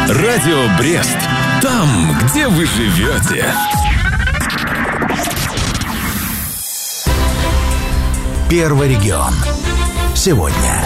Радио Брест. Там, где вы живете. Первый регион. Сегодня.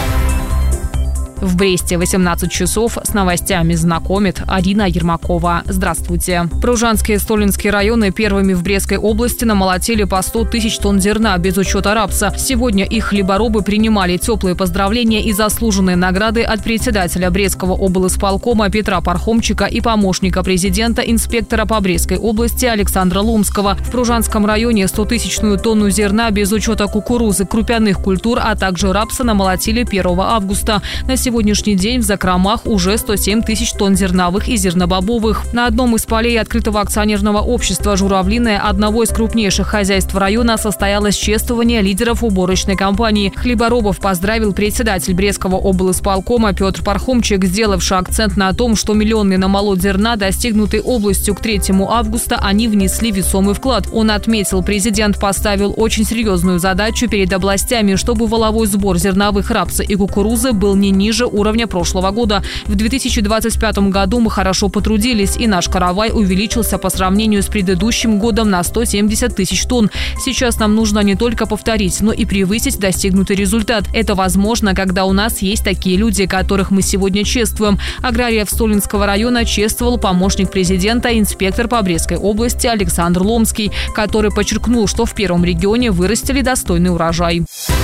В Бресте 18 часов с новостями знакомит Арина Ермакова. Здравствуйте. Пружанские и Столинские районы первыми в Брестской области намолотили по 100 тысяч тонн зерна без учета рапса. Сегодня их хлеборобы принимали теплые поздравления и заслуженные награды от председателя Брестского облисполкома Петра Пархомчика и помощника президента инспектора по Брестской области Александра Ломского. В Пружанском районе 100-тысячную тонну зерна без учета кукурузы, крупяных культур, а также рапса намолотили 1 августа. На сегодняшний день в закромах уже 107 тысяч тонн зерновых и зернобобовых. На одном из полей открытого акционерного общества «Журавлиное», одного из крупнейших хозяйств района, состоялось чествование лидеров уборочной компании. Хлеборобов поздравил председатель Брестского облисполкома Петр Пархомчик, сделавший акцент на том, что миллионный намолот зерна, достигнутый областью к 3 августа, они внесли весомый вклад. Он отметил, президент поставил очень серьезную задачу перед областями, чтобы валовой сбор зерновых, рапса и кукурузы был не ниже уровня прошлого года. В 2025 году мы хорошо потрудились, и наш каравай увеличился по сравнению с предыдущим годом на 170 тысяч тонн. Сейчас нам нужно не только повторить, но и превысить достигнутый результат. Это возможно, когда у нас есть такие люди, которых мы сегодня чествуем. Аграриев Столинского района чествовал помощник президента, инспектор по Брестской области Александр Ломский, который подчеркнул, что в первом регионе вырастили достойный урожай.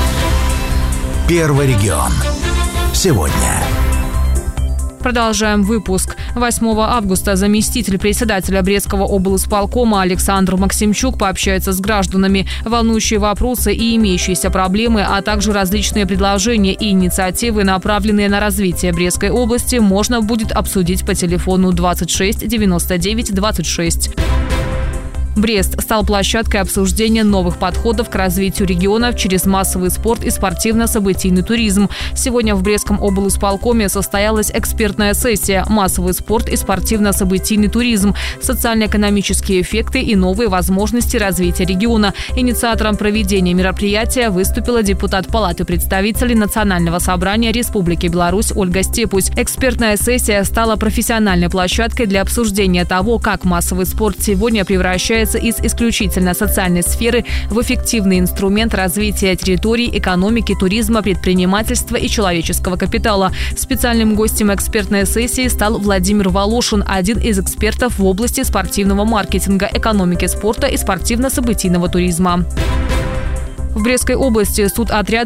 Первый регион. Сегодня. Продолжаем выпуск. 8 августа заместитель председателя Брестского облисполкома Александр Максимчук пообщается с гражданами. Волнующие вопросы и имеющиеся проблемы, а также различные предложения и инициативы, направленные на развитие Брестской области, можно будет обсудить по телефону 26 99 26. Брест стал площадкой обсуждения новых подходов к развитию регионов через массовый спорт и спортивно-событийный туризм. Сегодня в Брестском облисполкоме состоялась экспертная сессия «Массовый спорт и спортивно-событийный туризм. Социально-экономические эффекты и новые возможности развития региона». Инициатором проведения мероприятия выступила депутат Палаты представителей Национального собрания Республики Беларусь Ольга Степусь. Экспертная сессия стала профессиональной площадкой для обсуждения того, как массовый спорт сегодня превращается из исключительно социальной сферы в эффективный инструмент развития территорий, экономики, туризма, предпринимательства и человеческого капитала. Специальным гостем экспертной сессии стал Владимир Волошин, один из экспертов в области спортивного маркетинга, экономики спорта и спортивно-событийного туризма. В Брестской области суд отряд